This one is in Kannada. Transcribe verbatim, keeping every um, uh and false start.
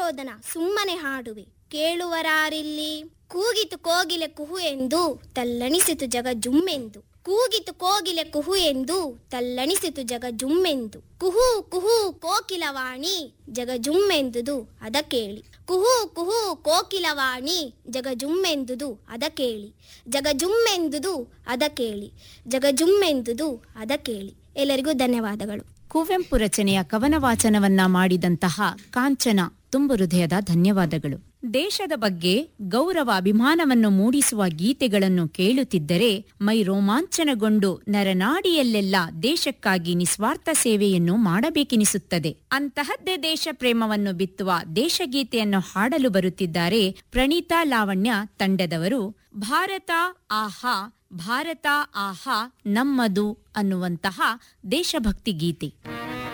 ರೋದನ ಸುಮ್ಮನೆ ಹಾಡುವೆ ಕೇಳುವರಾರಿಲ್ಲಿ. ಕೂಗಿತು ಕೋಗಿಲೆ ಕುಹು ಎಂದು ತಲ್ಲಣಿಸಿತು ಜಗ ಜುಮ್ಮೆಂದು. ಕೂಗಿತು ಕೋಗಿಲೆ ಕುಹು ಎಂದು ತಲ್ಲಣಿಸಿತು ಜಗ ಜುಮ್ಮೆಂದು. ಕುಹು ಕುಹು ಕೋಕಿಲವಾಣಿ ಜಗ ಜುಮ್ಮೆಂದುದು ಅದ ಕೇಳಿ. ಕುಹು ಕುಹು ಕೋಕಿಲವಾಣಿ ಜಗ ಜುಮ್ಮೆಂದುದು ಅದ ಕೇಳಿ. ಜಗ ಜುಮ್ಮೆಂದುದು ಅದ ಕೇಳಿ. ಜಗ ಜುಮ್ಮೆಂದುದು ಅದ ಕೇಳಿ. ಎಲ್ಲರಿಗೂ ಧನ್ಯವಾದಗಳು. ಕುವೆಂಪು ರಚನೆಯ ಕವನ ವಾಚನವನ್ನ ಮಾಡಿದಂತಹ ಕಾಂಚನ ತುಂಬು ಹೃದಯದ ಧನ್ಯವಾದಗಳು. ದೇಶದ ಬಗ್ಗೆ ಗೌರವ ಅಭಿಮಾನವನ್ನು ಮೂಡಿಸುವ ಗೀತೆಗಳನ್ನು ಕೇಳುತ್ತಿದ್ದರೆ ಮೈ ರೋಮಾಂಚನಗೊಂಡು ನರನಾಡಿಯಲ್ಲೆಲ್ಲ ದೇಶಕ್ಕಾಗಿ ನಿಸ್ವಾರ್ಥ ಸೇವೆಯನ್ನು ಮಾಡಬೇಕೆನಿಸುತ್ತದೆ. ಅಂತಹದ್ದೇ ದೇಶ ಪ್ರೇಮವನ್ನು ಬಿತ್ತುವ ದೇಶಗೀತೆಯನ್ನು ಹಾಡಲು ಬರುತ್ತಿದ್ದಾರೆ ಪ್ರಣೀತಾ ಲಾವಣ್ಯ ತಂಡದವರು. ಭಾರತ ಆಹಾ ಭಾರತ ಆಹಾ ನಮ್ಮದು ಅನ್ನುವಂತಹ ದೇಶಭಕ್ತಿ ಗೀತೆ.